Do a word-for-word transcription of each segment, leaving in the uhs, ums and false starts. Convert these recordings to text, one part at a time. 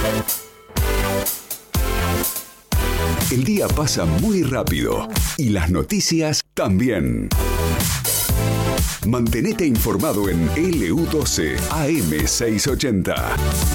El día pasa muy rápido y las noticias también. Mantenete informado en L U doce A M seiscientos ochenta.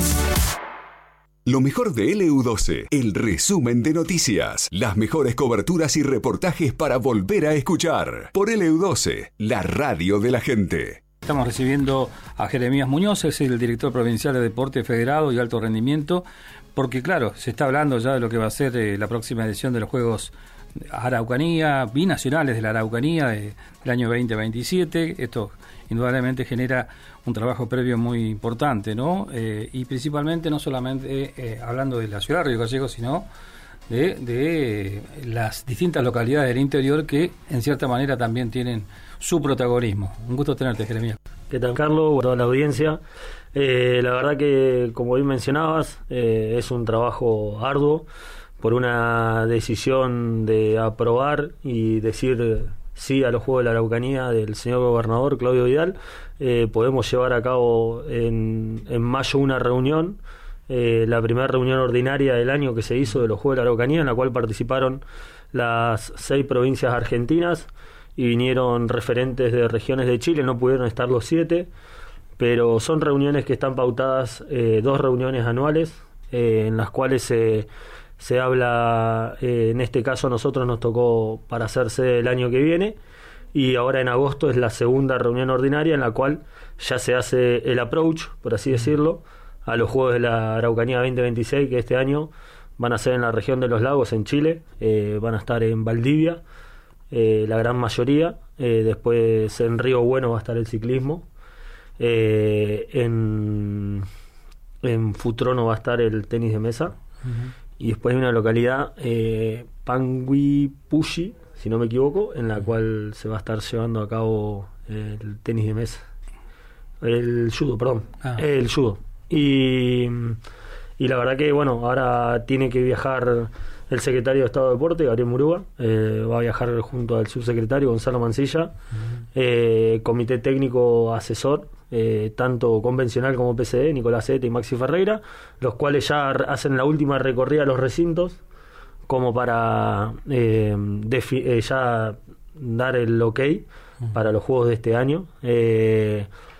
Lo mejor de L U doce, el resumen de noticias, las mejores coberturas y reportajes para volver a escuchar. Por L U doce, la radio de la gente. Estamos recibiendo a Jeremías Muñoz, es el director provincial de Deporte Federado y Alto Rendimiento, porque claro, se está hablando ya de lo que va a ser eh, la próxima edición de los Juegos Araucanía, binacionales de la Araucanía de, del año veinte veintisiete. Esto indudablemente genera un trabajo previo muy importante, ¿no? Eh, y principalmente no solamente eh, hablando de la ciudad de Río Gallegos, sino de, de las distintas localidades del interior que en cierta manera también tienen su protagonismo. Un gusto tenerte, Jeremías. ¿Qué tal, Carlos? Toda la audiencia. Eh, la verdad que, como bien mencionabas, eh, es un trabajo arduo por una decisión de aprobar y decir sí a los Juegos de la Araucanía del señor gobernador Claudio Vidal. Eh, podemos llevar a cabo en, en mayo una reunión, eh, la primera reunión ordinaria del año que se hizo de los Juegos de la Araucanía, en la cual participaron las seis provincias argentinas y vinieron referentes de regiones de Chile. No pudieron estar los siete, pero son reuniones que están pautadas, eh, dos reuniones anuales, eh, en las cuales se, se habla, eh, en este caso a nosotros nos tocó para hacerse el año que viene, y ahora en agosto es la segunda reunión ordinaria en la cual ya se hace el approach, por así decirlo, a los Juegos de la Araucanía veinte veintiséis, que este año van a ser en la región de los lagos, en Chile, eh, van a estar en Valdivia, eh, la gran mayoría, eh, después en Río Bueno va a estar el ciclismo, eh, en, en Futrono va a estar el tenis de mesa, uh-huh. Y después hay una localidad, eh, Panguipulli, si no me equivoco, en la cual se va a estar llevando a cabo el tenis de mesa, el judo, perdón, ah. el judo. Y, y la verdad que, bueno, ahora tiene que viajar el secretario de Estado de Deporte, Gabriel Murúa, eh, va a viajar junto al subsecretario Gonzalo Mancilla, uh-huh. eh, comité técnico asesor, eh, tanto convencional como P C D, Nicolás Zeta y Maxi Ferreira, los cuales ya hacen la última recorrida a los recintos, como para eh, defi- eh, ya dar el ok uh-huh. para los Juegos de este año. Eh,